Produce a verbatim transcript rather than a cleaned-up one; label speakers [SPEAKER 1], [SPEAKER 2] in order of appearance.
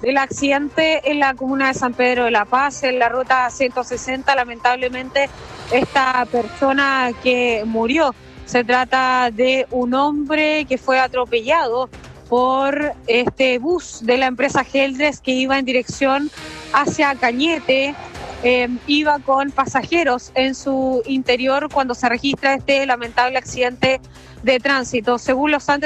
[SPEAKER 1] del accidente en la comuna de San Pedro de la Paz, en la ruta ciento sesenta. Lamentablemente, esta persona que murió, se trata de un hombre que fue atropellado por este bus de la empresa Geldres que iba en dirección hacia Cañete. Eh, iba con pasajeros en su interior cuando se registra este lamentable accidente de tránsito. Según los